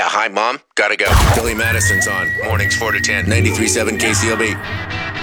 Yeah, hi, Mom. Gotta go. Billy Madison's on. Mornings 4 to 10. 93.7 KCLB.